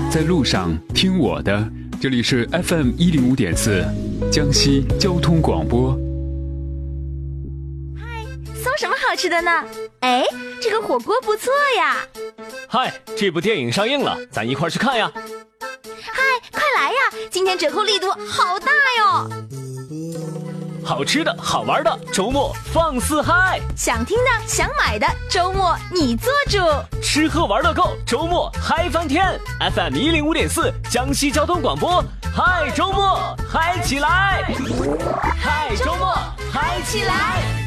在路上听我的，这里是 FM105.4 江西交通广播。 嗨，搜什么好吃的呢？哎，这个火锅不错呀。 嗨，这部电影上映了，咱一块去看呀。 嗨，快来呀，今天折扣力度好大哟。 好吃的好玩的，周末放肆嗨， 想听的想买的，周末你做主， 吃喝玩乐购，周末嗨翻天。 FM105.4 江西交通广播，嗨周末嗨起来，嗨周末嗨起来。